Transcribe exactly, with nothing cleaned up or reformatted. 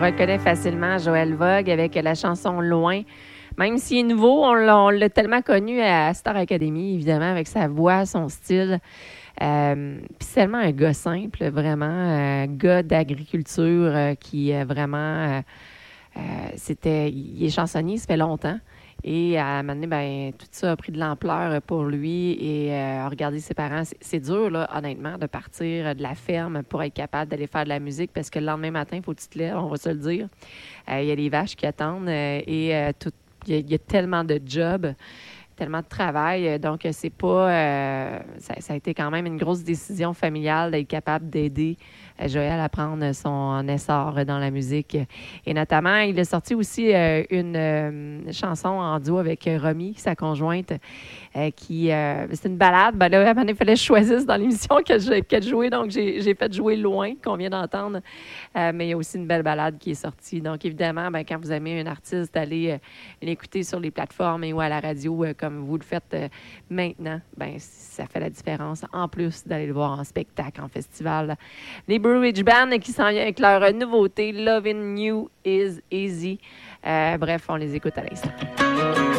reconnaît facilement Joël Vogue avec la chanson Loin. Même s'il est nouveau, on l'a, on l'a tellement connu à Star Academy, évidemment, avec sa voix, son style. Euh, puis c'est tellement un gars simple, vraiment, un gars d'agriculture euh, qui est vraiment... Euh, euh, c'était, il est chansonnier, ça fait longtemps. Et à un moment donné, ben, tout ça a pris de l'ampleur pour lui. Et euh, regarder ses parents, c'est, c'est dur, là, honnêtement, de partir de la ferme pour être capable d'aller faire de la musique parce que le lendemain matin, il faut que tu te lèves, on va se le dire. Euh, il y a les vaches qui attendent euh, et euh, tout, il y, a, il y a tellement de jobs, tellement de travail. Donc, c'est pas... Euh, ça, ça a été quand même une grosse décision familiale d'être capable d'aider euh, Joël à prendre son essor dans la musique. Et notamment, il a sorti aussi euh, une euh, chanson en duo avec Romy, sa conjointe, euh, qui... Euh, c'est une balade. Ben là, à un moment donné, il fallait que je choisisse dans l'émission quelle, quelle jouer. Donc, j'ai, j'ai fait jouer Loin, qu'on vient d'entendre. Euh, mais il y a aussi une belle balade qui est sortie. Donc, évidemment, ben, quand vous aimez un artiste, allez euh, l'écouter sur les plateformes et ou à la radio, euh, comme vous le faites euh, maintenant, ben, ça fait la différence. En plus d'aller le voir en spectacle, en festival. Les Blue Ridge Band qui s'en viennent avec leur nouveauté, Loving You is Easy. Euh, bref, on les écoute à l'instant.